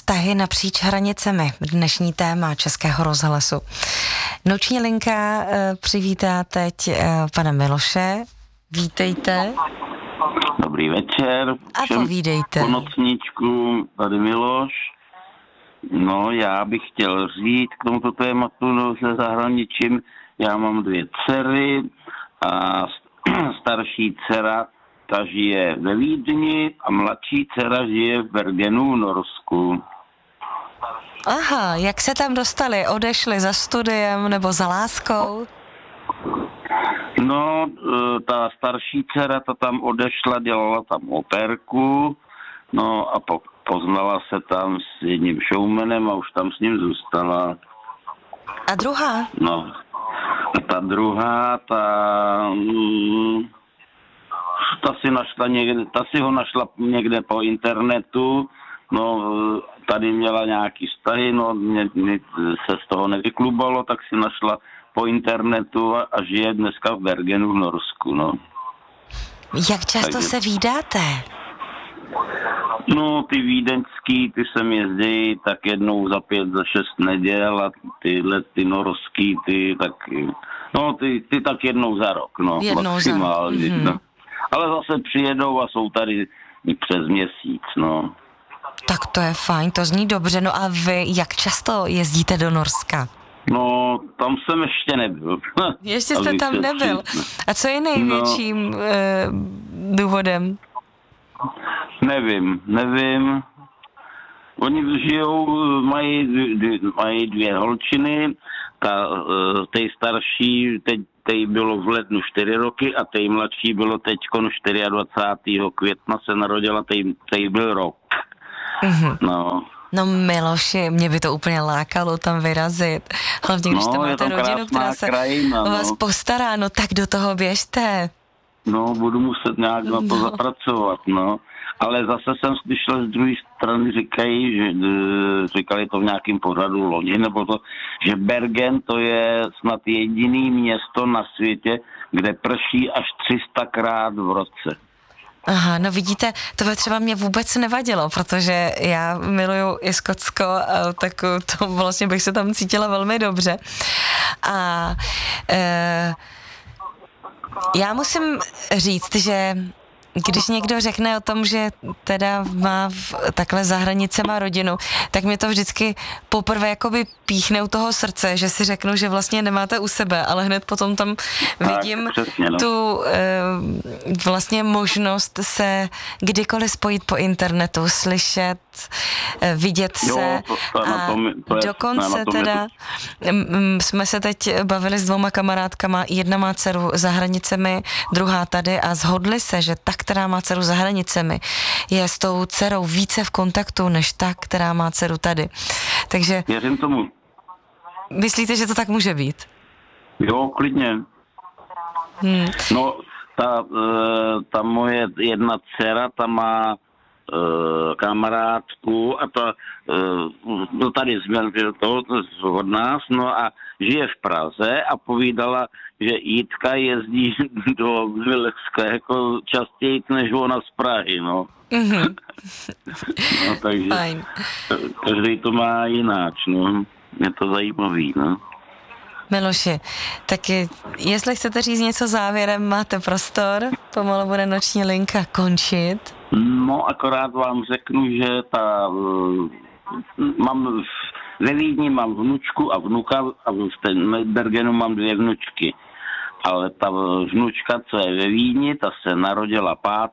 vztahy napříč hranicemi, dnešní téma Českého rozhlasu. Noční linka přivítá teď pana Miloše. Vítejte. Dobrý večer. A povídejte. Po nocníčku, tady Miloš. No, já bych chtěl říct k tomuto tématu se zahraničím. Já mám 2 dcery a starší dcera, ta žije ve Vídni a mladší dcera žije v Bergenu v Norsku. Aha, jak se tam dostali? Odešli za studiem nebo za láskou? No, ta starší dcera, ta tam odešla, dělala tam operku, no a poznala se tam s jedním showmanem a už tam s ním zůstala. A druhá? No, a ta druhá, ta si ho našla někde po internetu, no, tady měla nějaký vztahy, no, mě se z toho nevyklubalo, tak si našla po internetu a žije dneska v Bergenu v Norsku, no. Jak často se vídáte? No, ty vídeňský, ty sem jezdí tak jednou za 5, za 6 neděl a ty norský, ty tak jednou za rok, no, maximálně. No. Ale zase přijedou a jsou tady přes měsíc, no. Tak to je fajn, to zní dobře. No a vy jak často jezdíte do Norska? No, tam jsem ještě nebyl. Ještě jste tam nebyl. A co je největším důvodem? Nevím. Oni žijou, mají 2 holčiny, tej starší, tej bylo v lednu 4 roky a tej mladší bylo teďko 24. května se narodila, tej byl rok. Mm-hmm. No. No Miloši, mě by to úplně lákalo tam vyrazit. Hlavně, když tam máte rodinu, která se o vás postará, no tak do toho běžte. No, budu muset nějak na to zapracovat, no. Ale zase jsem slyšel z druhé strany, říkali to v nějakém pořadu loni, nebo to, že Bergen to je snad jediný město na světě, kde prší až 300krát v roce. Aha, no vidíte, to by třeba mě vůbec nevadilo, protože já miluju i Skotsko, tak to vlastně bych se tam cítila velmi dobře. A já musím říct, že když někdo řekne o tom, že teda má takhle za hranicema rodinu, tak mě to vždycky poprvé jakoby píchne u toho srdce, že si řeknu, že vlastně nemáte u sebe, ale hned potom tam vidím tu vlastně možnost se kdykoliv spojit po internetu, slyšet, vidět se a dokonce teda jsme se teď bavili s 2 kamarádkama, jedna má dceru za hranicemi, druhá tady a shodli se, že ta, která má dceru za hranicemi, je s tou dcerou více v kontaktu, než ta, která má dceru tady. Takže věřím tomu. Myslíte, že to tak může být? Jo, klidně. No, ta moje jedna dcera, ta má kamarádku a to tady od nás, no a žije v Praze a povídala, že Jitka jezdí do Vilevska jako častěji než ona z Prahy, no. Mm-hmm. No, takže fajn. Každý to má jináč, no. Je to zajímavý, no. Miloši, tak jestli chcete říct něco závěrem, máte prostor, pomalu bude noční linka končit. No, akorát vám řeknu, že ve Vídni mám vnučku a vnuka a v Bergenu mám 2 vnučky. Ale ta vnučka, co je ve Vídni, ta se narodila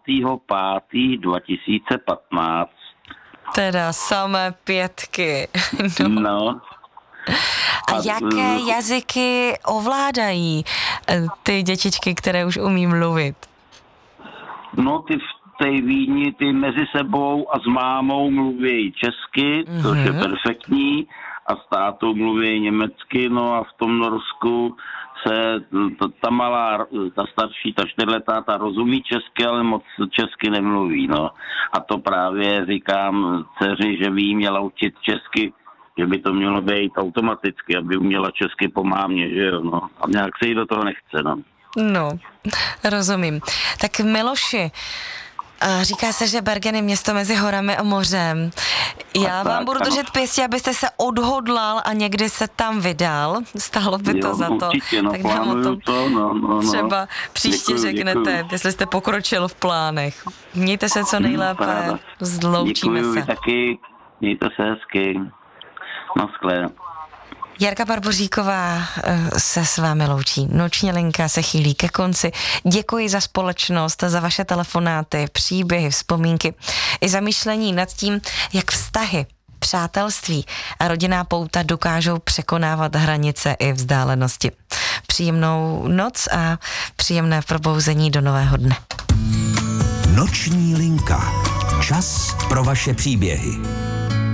5.5.2015. Teda samé 5. No. A jaké jazyky ovládají ty dětičky, které už umí mluvit? No, ty v té Vídni, ty mezi sebou a s mámou mluví česky, což je perfektní, a s tátou mluví německy, no a v tom Norsku se ta malá, ta starší, ta 4letá, ta rozumí česky, ale moc česky nemluví, no. A to právě říkám dceři, že by jí měla učit česky, že by to mělo být automaticky, aby uměla česky po mámě, že jo, no. A nějak se jí do toho nechce, no. No, rozumím. Tak Miloši, říká se, že Bergen je město mezi horami a mořem. Já vám budu držet pěstí, abyste se odhodlal a někdy se tam vydal. Stálo by to za to. Určitě, tak nám o tom třeba příště děkuju, řeknete, jestli jste pokročil v plánech. Mějte se co nejlépe. Zloučíme se. Taky. Mějte se hezky. Naschle. Jarka Barboříková se s vámi loučí. Noční linka se chýlí ke konci. Děkuji za společnost, za vaše telefonáty, příběhy, vzpomínky i zamýšlení nad tím, jak vztahy, přátelství a rodinná pouta dokážou překonávat hranice i vzdálenosti. Příjemnou noc a příjemné probouzení do nového dne. Noční linka. Čas pro vaše příběhy.